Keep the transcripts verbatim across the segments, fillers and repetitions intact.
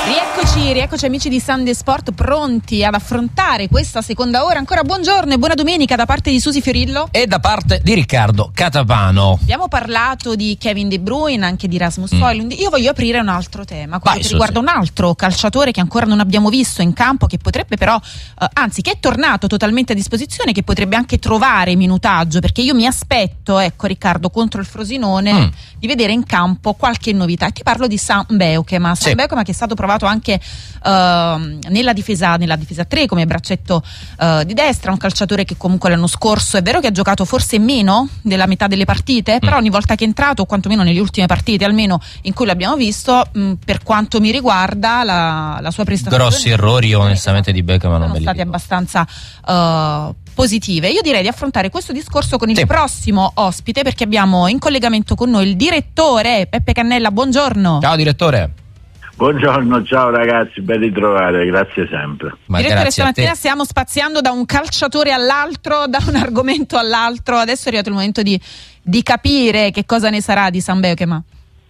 Rieccoci, rieccoci amici di Sunday Sport, pronti ad affrontare questa seconda ora. Ancora buongiorno e buona domenica da parte di Susi Fiorillo e da parte di Riccardo Catapano. Abbiamo parlato di Kevin De Bruyne, anche di Rasmus mm. Højlund. Io voglio aprire un altro tema, quello che riguarda un altro calciatore che ancora non abbiamo visto in campo, che potrebbe però, eh, anzi che è tornato totalmente a disposizione, che potrebbe anche trovare minutaggio, perché io mi aspetto, ecco Riccardo, contro il Frosinone mm. di vedere in campo qualche novità. E ti parlo di Sam Beukema, Sam sì. Beukema che è stato provato anche uh, nella difesa nella difesa tre come braccetto uh, di destra, un calciatore che comunque l'anno scorso è vero che ha giocato forse meno della metà delle partite, mm. però ogni volta che è entrato, o quantomeno nelle ultime partite almeno in cui l'abbiamo visto, mh, per quanto mi riguarda la, la sua prestazione, grossi errori onestamente di Beukema non sono stati dico. abbastanza uh, positive. Io direi di affrontare questo discorso con il sì. prossimo ospite, perché abbiamo in collegamento con noi il direttore Peppe Cannella. Buongiorno. Ciao direttore. Buongiorno, ciao ragazzi, ben ritrovare, grazie sempre. Ma direttore, stamattina stiamo spaziando da un calciatore all'altro, da un argomento all'altro. Adesso è arrivato il momento di, di capire che cosa ne sarà di Sam Beukema.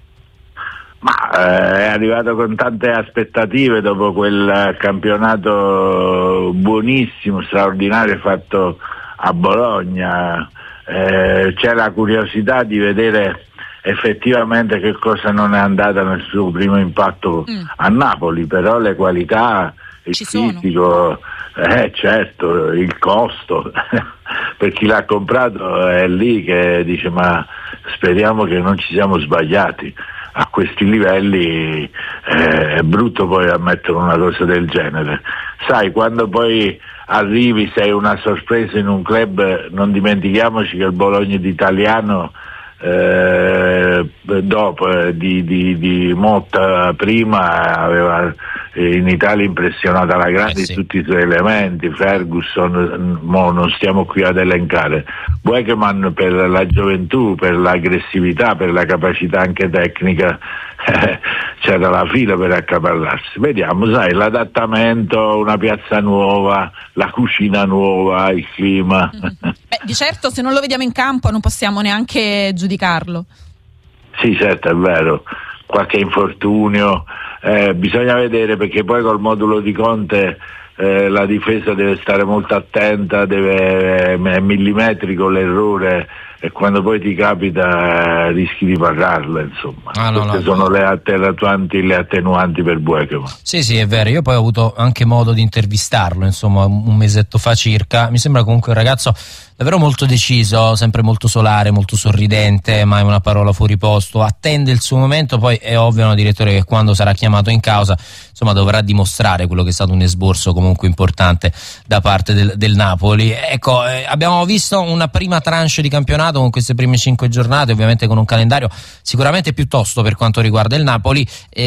Ma eh, è arrivato con tante aspettative dopo quel campionato buonissimo, straordinario fatto a Bologna. Eh, c'è la curiosità di vedere effettivamente che cosa non è andata nel suo primo impatto mm. a Napoli, però le qualità, il Ci fisico, eh, certo, il costo per chi l'ha comprato è lì che dice ma speriamo che non ci siamo sbagliati. A questi livelli eh, è brutto poi ammettere una cosa del genere. Sai, quando poi arrivi, sei una sorpresa in un club, non dimentichiamoci che il Bologna d'italiano Eh, dopo eh, di, di, di Motta prima aveva eh, in Italia impressionata la grande eh sì. tutti i suoi elementi, Ferguson, mo non stiamo qui ad elencare, Beukema per la gioventù, per l'aggressività, per la capacità anche tecnica eh, c'era la fila per accaparrarsi. Vediamo, sai, l'adattamento, una piazza nuova, la cucina nuova, il clima. Mm-hmm. Beh, di certo se non lo vediamo in campo non possiamo neanche giudicarlo. Sì, certo, è vero, qualche infortunio, eh, bisogna vedere, perché poi col modulo di Conte eh, la difesa deve stare molto attenta, deve, è millimetrico l'errore, e quando poi ti capita eh, rischi di pagarla, insomma. Ah, no, queste no, sono no. le attenuanti, le attenuanti per Beukema. Sì, sì, è vero. Io poi ho avuto anche modo di intervistarlo, insomma, un mesetto fa circa. Mi sembra comunque un ragazzo davvero molto deciso, sempre molto solare, molto sorridente, mai una parola fuori posto, attende il suo momento. Poi è ovvio, no, direttore, che quando sarà chiamato in causa, insomma, dovrà dimostrare quello che è stato un esborso comunque importante da parte del, del Napoli. Ecco, eh, abbiamo visto una prima tranche di campionato con queste prime cinque giornate, ovviamente con un calendario sicuramente piuttosto per quanto riguarda il Napoli,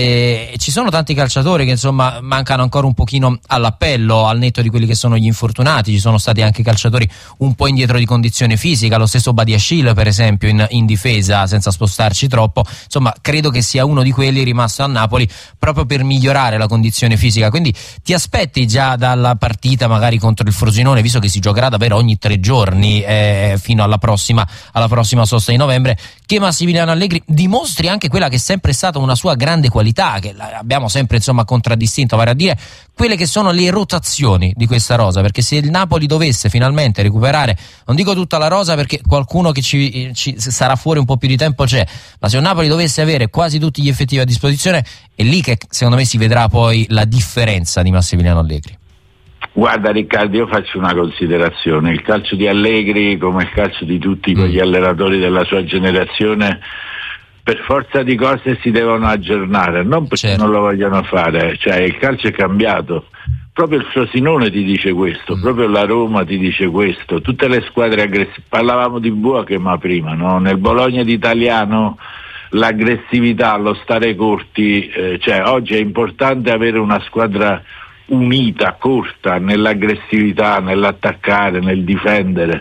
e ci sono tanti calciatori che insomma mancano ancora un pochino all'appello, al netto di quelli che sono gli infortunati. Ci sono stati anche calciatori un po' indietro di condizione fisica, lo stesso Badiashile per esempio in, in difesa, senza spostarci troppo. Insomma, credo che sia uno di quelli rimasto a Napoli proprio per migliorare la condizione fisica. Quindi ti aspetti già dalla partita magari contro il Frosinone, visto che si giocherà davvero ogni tre giorni eh, fino alla prossima alla prossima sosta di novembre, che Massimiliano Allegri dimostri anche quella che è sempre stata una sua grande qualità, che abbiamo sempre insomma contraddistinto, vale a dire quelle che sono le rotazioni di questa rosa, perché se il Napoli dovesse finalmente recuperare, non dico tutta la rosa perché qualcuno che ci, ci sarà fuori un po' più di tempo c'è, ma se il Napoli dovesse avere quasi tutti gli effettivi a disposizione, è lì che secondo me si vedrà poi la differenza di Massimiliano Allegri. Guarda Riccardo, io faccio una considerazione: il calcio di Allegri, come il calcio di tutti quegli allenatori della sua generazione, per forza di cose si devono aggiornare, non perché certo. non lo vogliono fare, cioè il calcio è cambiato. Proprio il Frosinone ti dice questo, mm. proprio la Roma ti dice questo, tutte le squadre aggressive. Parlavamo di Beukema prima, no? Nel Bologna d'italiano l'aggressività, lo stare corti, eh, cioè oggi è importante avere una squadra unita, corta nell'aggressività, nell'attaccare, nel difendere.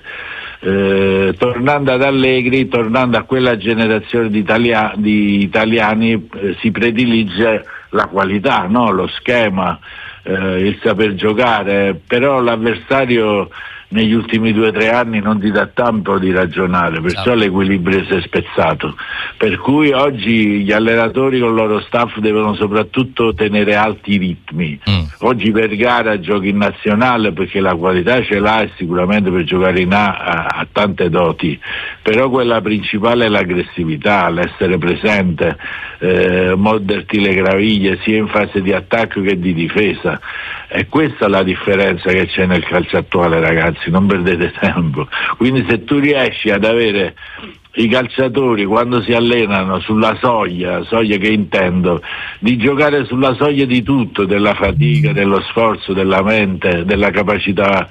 Eh, tornando ad Allegri, tornando a quella generazione di, italia- di italiani, eh, si predilige la qualità, no? Lo schema, eh, il saper giocare, però l'avversario negli ultimi due o tre anni non ti dà tempo di ragionare, perciò certo. L'equilibrio si è spezzato, per cui oggi gli allenatori con il loro staff devono soprattutto tenere alti i ritmi. Mm. Oggi Vergara gioca in nazionale perché la qualità ce l'ha e sicuramente per giocare in A ha, ha tante doti, però quella principale è l'aggressività, l'essere presente, eh, morderti le graviglie sia in fase di attacco che di difesa. E questa è la differenza che c'è nel calcio attuale, ragazzi, non perdete tempo. Quindi se tu riesci ad avere i calciatori quando si allenano sulla soglia, soglia che intendo, di giocare sulla soglia di tutto, della fatica, dello sforzo, della mente, della capacità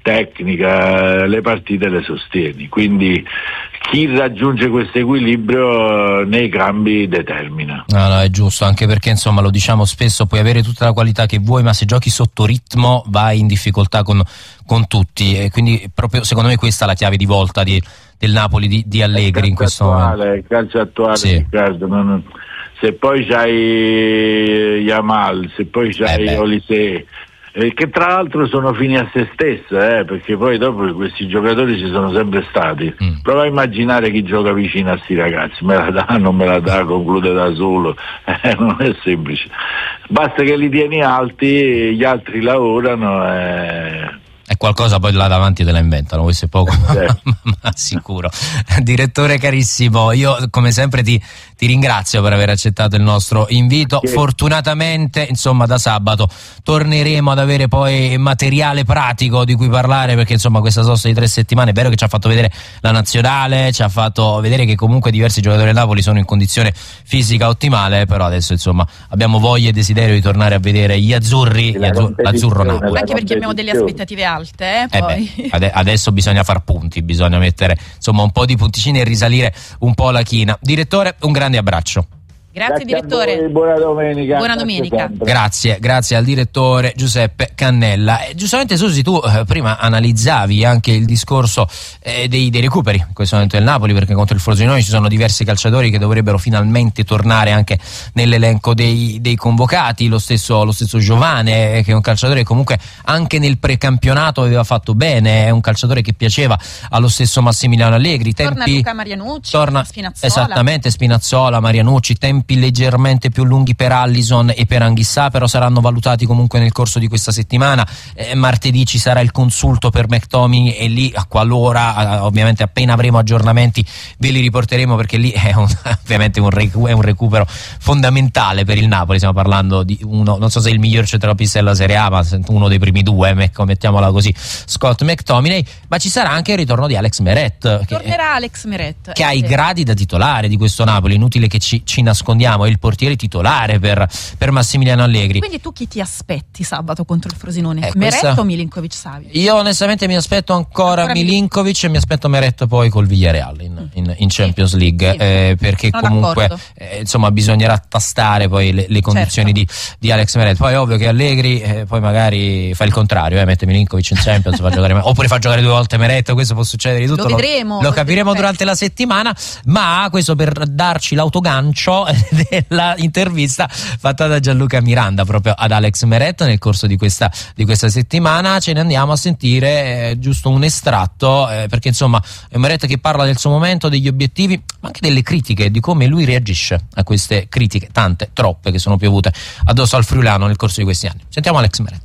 tecnica, le partite le sostieni. Quindi chi raggiunge questo equilibrio nei cambi determina. No, no, è giusto, anche perché insomma lo diciamo spesso, puoi avere tutta la qualità che vuoi, ma se giochi sotto ritmo vai in difficoltà con, con tutti, e quindi proprio secondo me questa è la chiave di volta di, del Napoli di, di Allegri in questo attuale, momento. Il calcio attuale, sì. Riccardo, non, se poi c'hai Yamal, se poi c'hai eh Olise, eh, che tra l'altro sono fini a se stessa, eh, perché poi dopo questi giocatori ci sono sempre stati. Mm. Prova a immaginare chi gioca vicino a sti ragazzi, me la dà, non me la dà, conclude da solo, eh, non è semplice. Basta che li tieni alti, gli altri lavorano. Eh. E qualcosa poi là davanti te la inventano, questo è poco, certo. ma, ma sicuro. Direttore carissimo, io come sempre ti, ti ringrazio per aver accettato il nostro invito. Che... Fortunatamente, insomma, da sabato torneremo ad avere poi materiale pratico di cui parlare, perché insomma questa sosta di tre settimane è vero che ci ha fatto vedere la nazionale, ci ha fatto vedere che comunque diversi giocatori del Napoli sono in condizione fisica ottimale, però adesso insomma abbiamo voglia e desiderio di tornare a vedere gli azzurri, gli azzurro, l'azzurro Napoli. Anche perché abbiamo delle aspettative alte. Alte, eh, poi. Eh beh, ade- adesso bisogna far punti, bisogna mettere insomma un po' di punticini e risalire un po' la china. Direttore, un grande abbraccio. Grazie, grazie direttore. Voi, buona domenica. Buona domenica. Grazie, grazie al direttore Giuseppe Cannella. E giustamente Susi, tu eh, prima analizzavi anche il discorso eh, dei, dei recuperi in questo momento del Napoli, perché contro il Frosinone ci sono diversi calciatori che dovrebbero finalmente tornare anche nell'elenco dei, dei convocati, lo stesso, lo stesso Giovane, eh, che è un calciatore che comunque anche nel precampionato aveva fatto bene, è un calciatore che piaceva allo stesso Massimiliano Allegri. Tempi, torna Luca Marianucci, torna Spinazzola. Esattamente, Spinazzola, Marianucci, tempi leggermente più lunghi per Allison e per Anghissà, però saranno valutati comunque nel corso di questa settimana. Eh, martedì ci sarà il consulto per McTominay e lì, qualora, ovviamente appena avremo aggiornamenti ve li riporteremo, perché lì è un, ovviamente un, recu- è un recupero fondamentale per il Napoli. Stiamo parlando di uno, non so se è il miglior centrocampista della Serie A, ma uno dei primi due, mettiamola così, Scott McTominay. Ma ci sarà anche il ritorno di Alex Meret, che, tornerà Alex Meret, che ha sì. i gradi da titolare di questo Napoli, inutile che ci, ci nascondiamo, è il portiere titolare per, per Massimiliano Allegri. Quindi tu chi ti aspetti sabato contro il Frosinone? Eh, Meret questa... o Milinkovic-Savic? Io onestamente mi aspetto ancora, ancora Milinkovic e mi aspetto Meret poi col Villarreal in, in, in Champions sì. League, sì. Eh, perché sono comunque eh, insomma bisognerà tastare poi le, le condizioni certo. di, di Alex Meret. Poi ovvio che Allegri eh, poi magari fa il contrario, eh, mette Milinkovic in Champions fa giocare, oppure fa giocare due volte Meret, questo può succedere di tutto, lo vedremo, lo, lo capiremo durante la settimana, ma questo per darci l'autogancio della intervista fatta da Gianluca Miranda proprio ad Alex Meret nel corso di questa, di questa settimana. Ce ne andiamo a sentire eh, giusto un estratto, eh, perché insomma è Meret che parla del suo momento, degli obiettivi, ma anche delle critiche, di come lui reagisce a queste critiche, tante, troppe, che sono piovute addosso al friulano nel corso di questi anni. Sentiamo Alex Meret.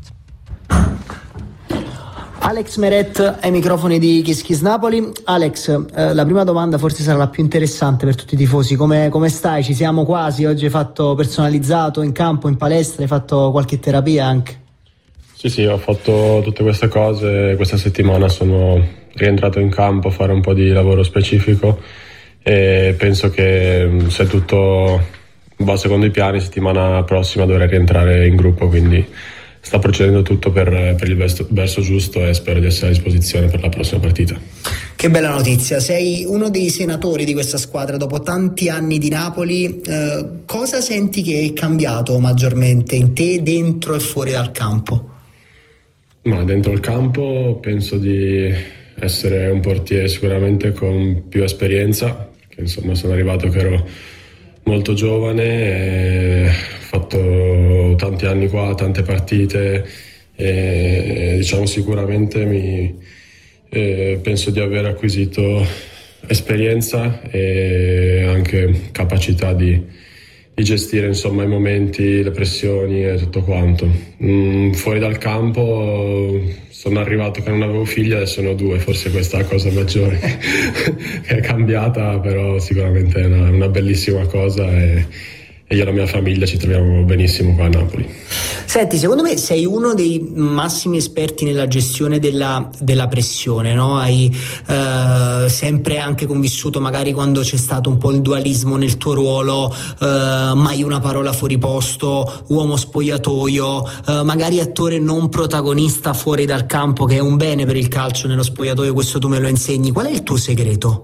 Alex Meret ai microfoni di Kiss Kiss Napoli. Alex, eh, la prima domanda forse sarà la più interessante per tutti i tifosi. Come, come stai? Ci siamo quasi. Oggi hai fatto personalizzato in campo, in palestra, hai fatto qualche terapia anche? Sì, sì, ho fatto tutte queste cose. Questa settimana sono rientrato in campo a fare un po' di lavoro specifico e penso che se tutto va secondo i piani, settimana prossima dovrei rientrare in gruppo, quindi sta procedendo tutto per, per il verso, verso giusto e spero di essere a disposizione per la prossima partita. Che bella notizia, sei uno dei senatori di questa squadra dopo tanti anni di Napoli. Eh, cosa senti che è cambiato maggiormente in te, dentro e fuori dal campo? Ma dentro il campo penso di essere un portiere sicuramente con più esperienza, che insomma sono arrivato che ero molto giovane, e ho fatto tanti anni qua, tante partite e diciamo sicuramente mi, e penso di aver acquisito esperienza e anche capacità di, di gestire insomma i momenti, le pressioni e tutto quanto. Mm, fuori dal campo sono arrivato che non avevo figli, adesso ne ho due, forse questa è la cosa maggiore che è cambiata, però sicuramente è una, una bellissima cosa e, e io e la mia famiglia ci troviamo benissimo qua a Napoli. Senti, secondo me sei uno dei massimi esperti nella gestione della, della pressione, no? Hai eh, sempre anche convissuto, magari quando c'è stato un po' il dualismo nel tuo ruolo, eh, mai una parola fuori posto, uomo spogliatoio, eh, magari attore non protagonista fuori dal campo, che è un bene per il calcio nello spogliatoio, questo tu me lo insegni. Qual è il tuo segreto?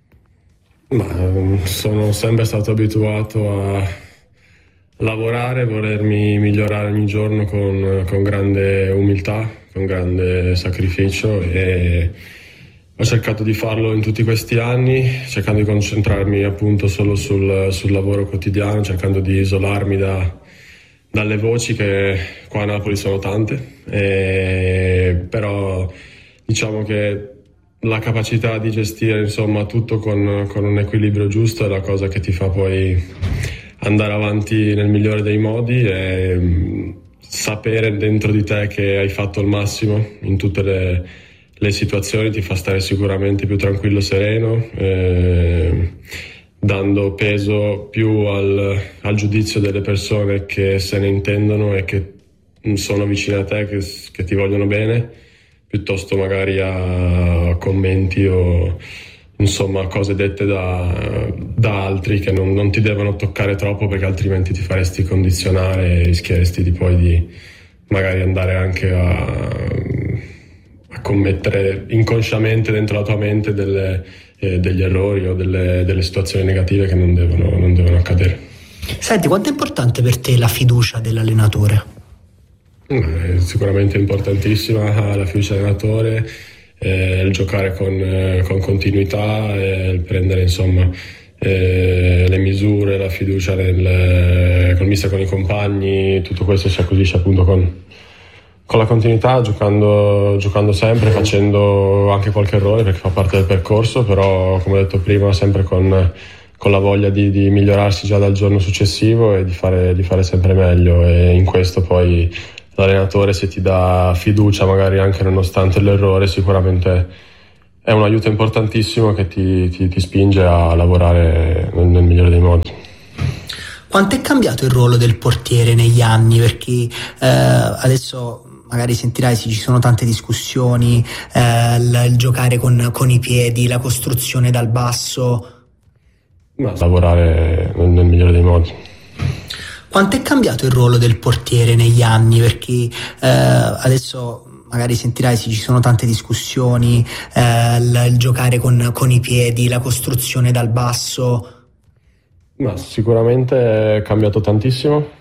Ma sono sempre stato abituato a lavorare, volermi migliorare ogni giorno con, con grande umiltà, con grande sacrificio, e ho cercato di farlo in tutti questi anni, cercando di concentrarmi appunto solo sul, sul lavoro quotidiano, cercando di isolarmi da, dalle voci che qua a Napoli sono tante, e, però diciamo che la capacità di gestire insomma tutto con, con un equilibrio giusto è la cosa che ti fa poi andare avanti nel migliore dei modi e mh, sapere dentro di te che hai fatto il massimo in tutte le, le situazioni ti fa stare sicuramente più tranquillo, sereno, eh, dando peso più al, al giudizio delle persone che se ne intendono e che sono vicine a te, che, che ti vogliono bene, piuttosto magari a commenti o insomma cose dette da, da altri che non, non ti devono toccare troppo, perché altrimenti ti faresti condizionare e rischieresti di poi di magari andare anche a, a commettere inconsciamente dentro la tua mente delle, eh, degli errori o delle, delle situazioni negative che non devono, non devono accadere. Senti, quanto è importante per te la fiducia dell'allenatore? È sicuramente importantissima la fiducia dell'allenatore, eh, il giocare con, eh, con continuità, eh, il prendere insomma eh, le misure, la fiducia nel, col mister, con i compagni, tutto questo si acquisisce appunto con, con la continuità, giocando, giocando sempre, facendo anche qualche errore perché fa parte del percorso, però come ho detto prima sempre con, con la voglia di, di migliorarsi già dal giorno successivo e di fare, di fare sempre meglio, e in questo poi l'allenatore, se ti dà fiducia magari anche nonostante l'errore, sicuramente è un aiuto importantissimo che ti, ti, ti spinge a lavorare nel, nel migliore dei modi. Quanto è cambiato il ruolo del portiere negli anni? Perché eh, adesso magari sentirai sì, ci sono tante discussioni, eh, il, il giocare con, con i piedi, la costruzione dal basso. Ma lavorare nel, nel migliore dei modi. Quanto è cambiato il ruolo del portiere negli anni? Perché eh, adesso magari sentirai sì, ci sono tante discussioni, eh, il, il giocare con, con i piedi, la costruzione dal basso. Ma sicuramente è cambiato tantissimo.